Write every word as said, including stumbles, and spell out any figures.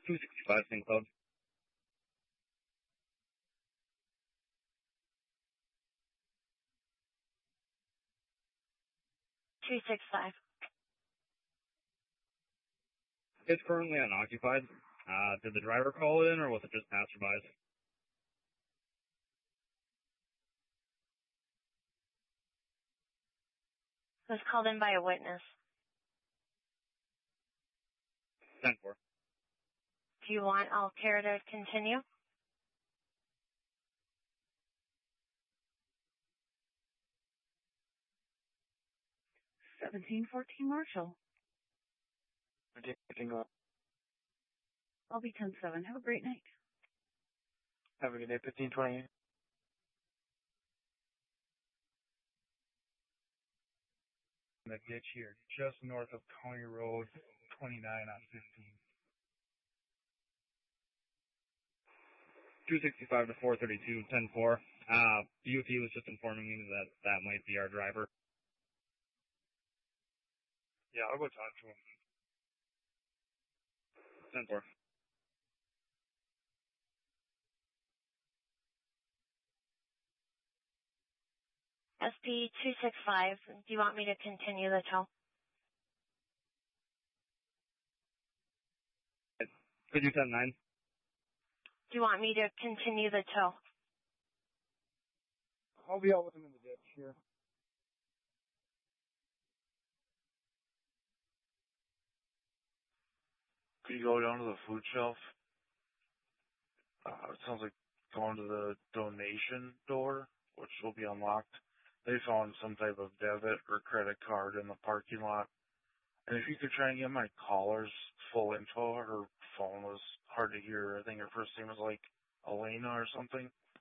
two sixty-five Saint Cloud. two six five. It's currently unoccupied. Uh, did the driver call in, or was it just passerbys? It was called in by a witness. ten four. Do you want Altair to continue? seventeen fourteen Marshall. I'll be ten seven. Have a great night. Have a good day, fifteen twenty-eight. The ditch here, just north of County Road twenty-nine on fifteen. two sixty-five to four thirty-two, ten four. Uh, U T was just informing me that that might be our driver. Yeah, I'll go talk to him. ten four. S P two six five, do you want me to continue the tow? Could you ten nine? Do you want me to continue the tow? I'll be out with him in the ditch here. Could you go down to the food shelf? Uh, it sounds like going to the donation door, which will be unlocked. They found some type of debit or credit card in the parking lot. And if you could try and get my caller's full info, her phone was hard to hear. I think her first name was like Elena or something.